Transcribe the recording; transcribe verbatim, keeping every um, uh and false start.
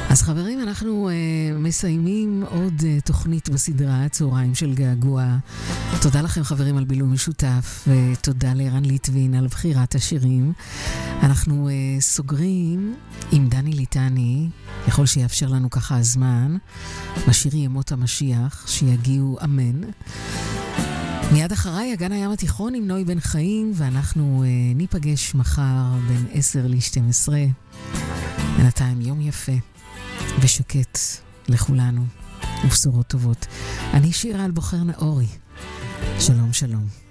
אז חברים, אנחנו uh, מסיימים עוד uh, תוכנית בסדרה צהריים של געגוע. תודה לכם חברים על בילוי משותף, ותודה לערן ליטבין על בחירת השירים. אנחנו uh, סוגרים עם דני ליטני, יכול שיאפשר לנו ככה הזמן, בשיר ימות המשיח, שיגיעו אמן. מיד אחריי אגן הים התיכון עם נוי בן חיים, ואנחנו uh, ניפגש מחר בין עשר ל-שתים עשרה. בינתיים יום יפה ושקט לכולנו ובשורות טובות. אני שירה על בוחר נאורי. שלום שלום.